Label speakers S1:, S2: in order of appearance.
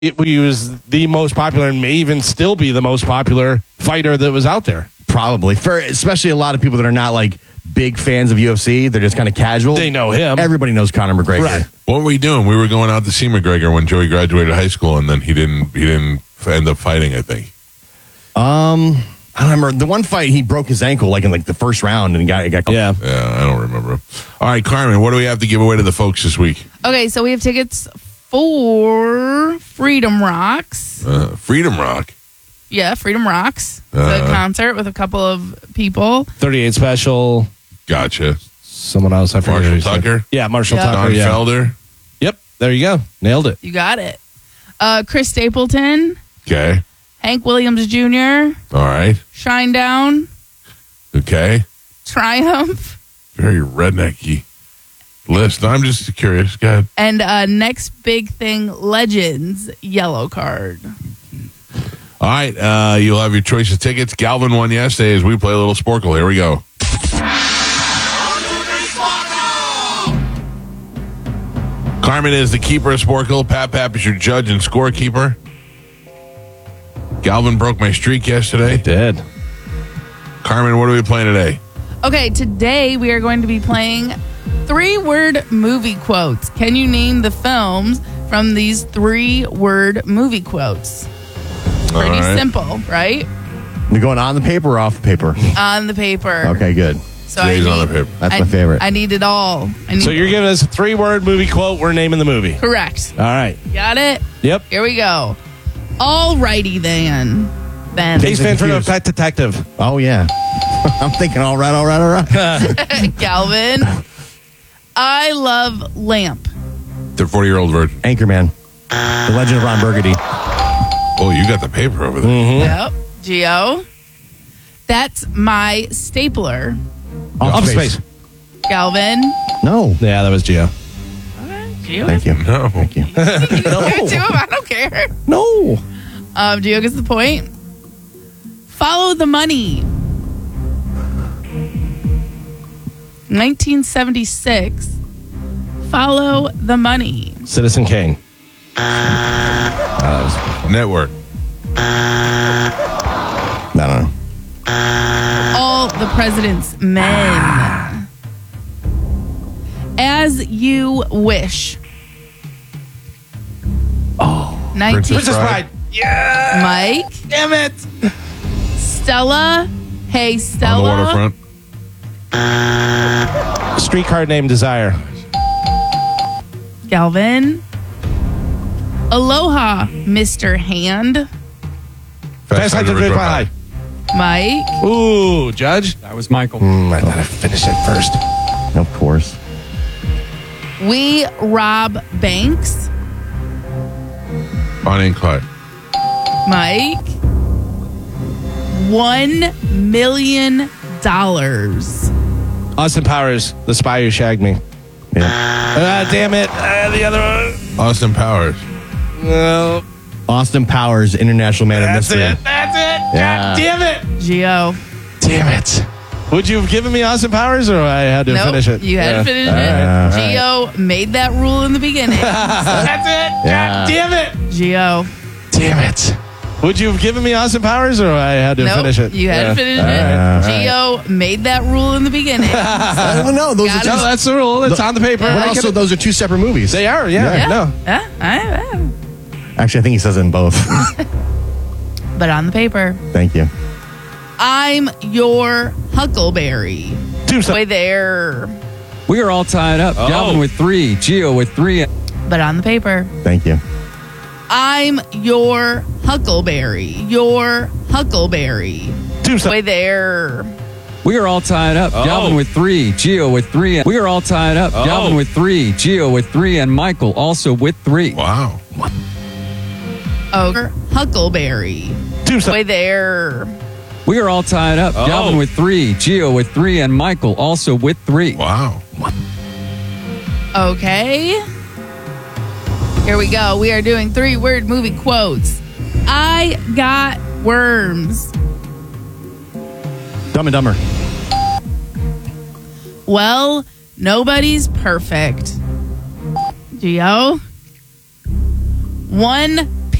S1: he was the most popular and may even still be the most popular fighter that was out there.
S2: Probably. For especially a lot of people that are not like big fans of UFC. They're just kind of casual.
S1: They know him.
S2: Everybody knows Conor McGregor.
S1: Right.
S3: What were we doing? We were going out to see McGregor when Joey graduated high school, and then he didn't end up fighting, I think.
S2: I don't remember. The one fight, he broke his ankle like in like the first round, and he got
S1: Yeah.
S3: Yeah, I don't remember. All right, Carmen, what do we have to give away to the folks this week?
S4: Okay, so we have tickets for Freedom Rocks.
S3: Freedom Rock.
S4: Yeah, Freedom Rocks. The concert with a couple of people.
S1: 38 Special.
S3: Gotcha.
S1: Someone else. I forget.
S3: Marshall Tucker.
S1: Yeah, Marshall
S4: Yep.
S1: Tucker.
S3: Don
S1: Yeah.
S3: Felder.
S1: Yep. There you go. Nailed it.
S4: You got it. Chris Stapleton,
S3: Okay.
S4: Hank Williams Jr.,
S3: All right.
S4: Shinedown,
S3: Okay.
S4: Triumph,
S3: Very rednecky list. I'm just curious. Go ahead.
S4: and Next Big Thing Legends Yellow Card.
S3: All right. You'll have your choice of tickets. Galvin won yesterday as we play a little Sporkle. Here we go. Carmen is the keeper of Sporkle. Pat is your judge and scorekeeper. Galvin broke my streak yesterday.
S1: Did.
S3: Carmen, what are we playing today?
S4: Okay, today we are going to be playing 3-word movie quotes. Can you name the films from these 3-word movie quotes? Pretty
S3: All right.
S4: simple, right?
S2: You're going on the paper or off the paper?
S4: On the paper.
S2: Okay, good.
S4: So
S3: Today's on the paper.
S2: That's my favorite.
S4: I need it all.
S1: So you're giving us a 3-word movie quote. We're naming the movie.
S4: correct.
S1: All right.
S4: Got it?
S1: Yep.
S4: Here we go. Alrighty then.
S1: Case Van Trill,
S2: confused.
S1: Pet Detective.
S2: Oh, yeah. I'm thinking, all right.
S4: Galvin. I love lamp.
S3: The 40-year-old virgin.
S2: Anchorman. The Legend of Ron Burgundy.
S3: Oh, you got the paper over there.
S4: Yep. Geo. That's my stapler.
S1: Up Space.
S4: Galvin.
S2: No.
S1: Yeah, that was Gio.
S4: Geo.
S2: Thank you.
S3: No.
S2: Thank you.
S4: Give it to him. I don't care.
S2: No.
S4: Geo gets the point. Follow the money. 1976. Follow the money.
S1: Citizen Kane.
S3: Network.
S2: I don't know.
S4: All the President's Men. As You Wish. Oh. 19.
S3: Princess Bride.
S4: Mike.
S1: Damn it.
S4: Stella. Hey,
S3: On
S4: Stella.
S3: the waterfront.
S1: Streetcar Named Desire.
S4: Galvin. Aloha, Mr. Hand.
S1: Fast Times at Ridgemont High.
S4: Mike.
S1: Ooh, Judge.
S5: That was Michael.
S1: I thought I finished it first.
S2: Of course.
S4: We Rob Banks.
S3: Bonnie and Clyde.
S4: Mike. $1 million.
S1: Austin Powers, The Spy Who Shagged Me.
S2: Yeah.
S1: Damn it. The other one.
S3: Austin Powers.
S1: No.
S2: Austin Powers, International Man of
S1: That's
S2: Mystery.
S1: it. That's it.
S2: Yeah.
S1: God damn it.
S4: Geo.
S1: Damn it. Would you have given me Austin Powers or I had to
S4: Nope,
S1: finish it?
S4: you had to finish it.
S2: right.
S4: Geo made that rule in the beginning.
S1: That's it.
S2: Yeah.
S1: God damn it.
S4: Geo.
S1: Damn it. Would you have given me Austin Powers or I had to
S4: Nope,
S1: finish it?
S4: you had to finish it.
S2: right.
S4: Geo made that rule in the beginning.
S2: I don't know. Those
S4: Got
S2: are
S4: it.
S1: No, that's the rule. It's on the paper.
S2: But
S1: I
S2: also,
S1: could-
S2: those are two separate movies.
S1: they are, yeah.
S4: Yeah.
S1: No.
S4: Yeah,
S2: Actually, I think he says it in both.
S4: but on the paper.
S2: Thank you.
S4: I'm your Huckleberry.
S1: Tombstone.
S4: Way there.
S5: We are all tied up. Galvin with 3, Gio with 3.
S4: But on the paper.
S2: Thank you.
S4: I'm your Huckleberry. Your Huckleberry.
S1: Tombstone.
S4: Way there.
S5: We are all tied up. Galvin with 3, Gio with 3. We are all tied up. Galvin with 3, Gio with 3, and Michael also with 3.
S3: Wow.
S4: Oh, Huckleberry.
S1: Tombstone.
S4: Way there.
S5: We are all tied up. Galvin with 3, Gio with 3, and Michael also with 3.
S3: Wow.
S4: Okay. Here we go. We are doing 3-word movie quotes. I got worms.
S2: Dumb and Dumber.
S4: Well, nobody's perfect. Gio? 1